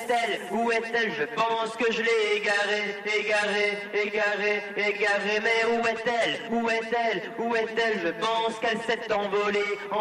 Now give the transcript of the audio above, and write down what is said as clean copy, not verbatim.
est-elle? Où est-elle? Je pense que je l'ai égarée, égarée, égarée, égarée. Mais où est-elle? Où est-elle? Où est-elle? Je pense qu'elle s'est envolée.